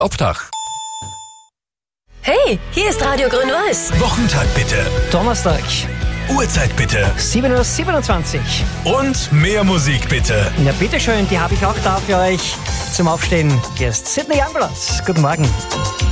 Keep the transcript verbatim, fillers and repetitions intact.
Obdach. Hey, hier ist Radio Grün-Weiß. Wochentag bitte. Donnerstag, Uhrzeit bitte. sieben Uhr siebenundzwanzig. Und mehr Musik bitte. Ja, bitteschön, die habe ich auch da für euch zum Aufstehen. Hier ist Sydney Youngblood. Guten Morgen.